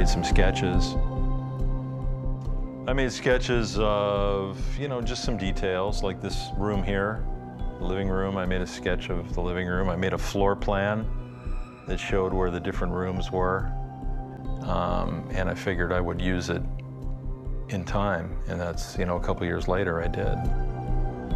made some sketches. I made sketches of, just some details, like this room here, the living room. I made a sketch of the living room. I made a floor plan that showed where the different rooms were. And I figured I would use it in time, and that's, a couple years later I did.